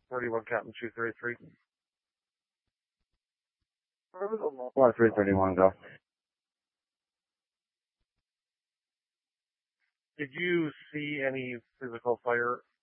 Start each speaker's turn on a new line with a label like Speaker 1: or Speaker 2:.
Speaker 1: 41 Captain 233.
Speaker 2: Flight 331, go.
Speaker 1: Did you see any physical fire